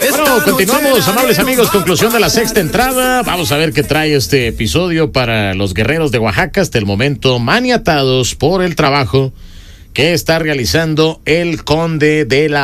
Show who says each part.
Speaker 1: Bueno, continuamos, amables amigos, conclusión de la sexta entrada. Vamos a ver qué trae este episodio para los guerreros de Oaxaca, hasta el momento maniatados por el trabajo que está realizando el conde de la